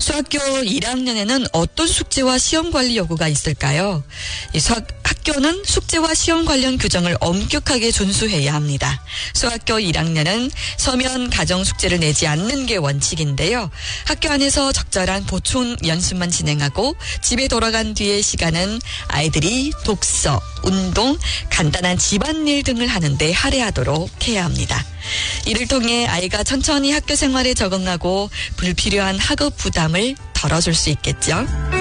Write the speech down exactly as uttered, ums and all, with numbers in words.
수학교 일 학년에는 어떤 숙제와 시험 관리 요구가 있을까요? 이 수학, 학교는 숙제와 시험 관련 규정을 엄격하게 준수해야 합니다. 수학교 일 학년은 서면 가정 숙제를 내지 않는 게 원칙인데요. 학교 안에서 적절한 보충 연습만 진행하고 집에 돌아간 뒤의 시간은 아이들이 독서, 운동, 간단한 집안일 등을 하는데 할애하도록 해야 합니다. 이를 통해 아이가 천천히 학교 생활에 적응하고 불필요한 학업 부담을 덜어줄 수 있겠죠.